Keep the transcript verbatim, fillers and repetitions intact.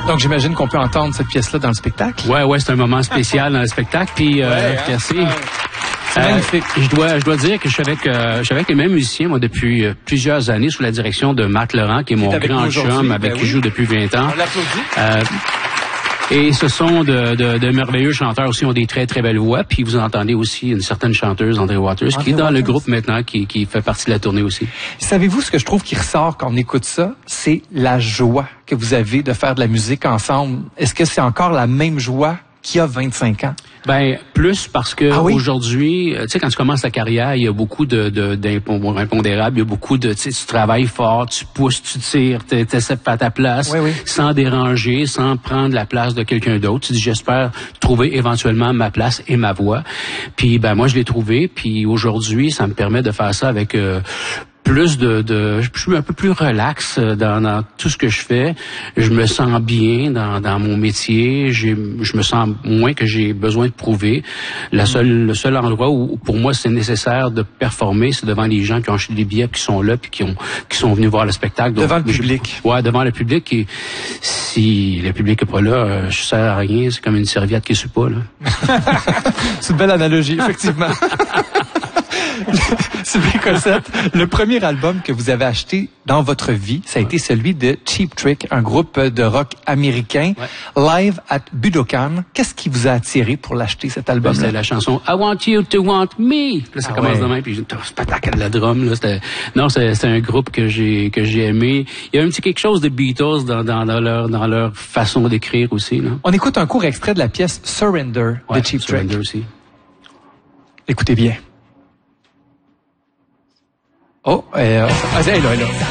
Donc, j'imagine qu'on peut entendre cette pièce-là dans le spectacle. Ouais, ouais, c'est un moment spécial dans le spectacle. Puis, euh, ouais, merci. Ouais. C'est euh, magnifique. Je dois, je dois dire que je suis avec, euh, je suis avec les mêmes musiciens, moi, depuis euh, plusieurs années, sous la direction de Matt Laurent, qui est mon grand chum, avec ben qui oui. je joue depuis vingt ans. On l'applaudit. Euh, Et ce sont de, de, de merveilleux chanteurs aussi, ont des très très belles voix. Puis vous entendez aussi une certaine chanteuse, André Waters, André qui est dans Waters. le groupe maintenant, qui, qui fait partie de la tournée aussi. Savez-vous ce que je trouve qui ressort quand on écoute ça? C'est la joie que vous avez de faire de la musique ensemble. Est-ce que c'est encore la même joie qu'il y a vingt-cinq ans? Ben, plus parce que ah oui? aujourd'hui, tu sais, quand tu commences ta carrière, il y a beaucoup de, de, d'impondérables, il y a beaucoup de, tu sais, tu travailles fort, tu pousses, tu tires, tu essaies de faire ta place, oui, oui. sans déranger, sans prendre la place de quelqu'un d'autre. Tu dis, j'espère trouver éventuellement ma place et ma voix. Puis, ben, moi, je l'ai trouvé, puis aujourd'hui, ça me permet de faire ça avec, euh, plus de, de, je suis un peu plus relax dans, dans tout ce que je fais. Je me sens bien dans, dans mon métier. J'ai, je me sens moins que j'ai besoin de prouver. La seule, le seul endroit où, pour moi, c'est nécessaire de performer, c'est devant les gens qui ont acheté des billets, qui sont là, puis qui ont, qui sont venus voir le spectacle. Donc, devant le public. Ouais, devant le public. Et si le public est pas là, je sers à rien. C'est comme une serviette qui suit pas, là. C'est une belle analogie, effectivement. Sylvain Cossette, le premier album que vous avez acheté dans votre vie, ça a été celui de Cheap Trick, un groupe de rock américain, ouais. Live at Budokan. Qu'est-ce qui vous a attiré pour l'acheter, cet album? C'était la chanson I Want You to Want Me. Là, ça ah commence ouais. demain, puis j'ai ce patac de la drum. Là, c'était, non, c'est, c'est un groupe que j'ai que j'ai aimé. Il y a un petit quelque chose de Beatles dans, dans, dans leur dans leur façon d'écrire aussi. Là. On écoute un court extrait de la pièce Surrender ouais, de Cheap Surrender Trick. Aussi. Écoutez bien. Oh, euh, ah, elle est là, elle est là.